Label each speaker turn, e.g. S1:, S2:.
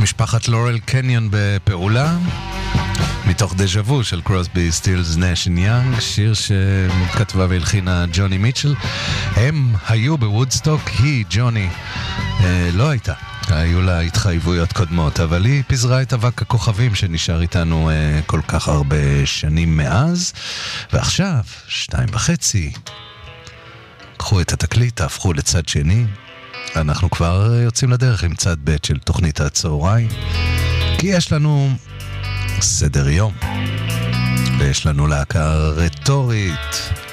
S1: משפחת לורל קניון בפעולה, מתוך דז'ה וו של קרוסבי, סטילס, נש אנד יאנג, שיר שכתבה והלחינה ג'וני מיטשל. הם היו בוודסטוק, היא, ג'וני, לא הייתה. היו לה התחייבויות קודמות, אבל היא פיזרה את אבק הכוכבים שנשאר איתנו כל כך הרבה שנים מאז. ועכשיו, 2:30, קחו את התקליט, תהפכו לצד שני. אנחנו כבר יוצאים לדרך עם צד ב' של תוכנית הצהריים, כי יש לנו סדר יום, ויש לנו להקה רטורית,